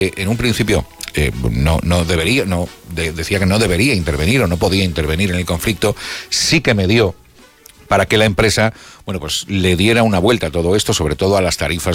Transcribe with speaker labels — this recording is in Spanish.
Speaker 1: en un principio no debería, decía que no debería intervenir o no podía intervenir en el conflicto, sí que me dio para que la empresa, bueno, pues le diera una vuelta a todo esto, sobre todo a las tarifas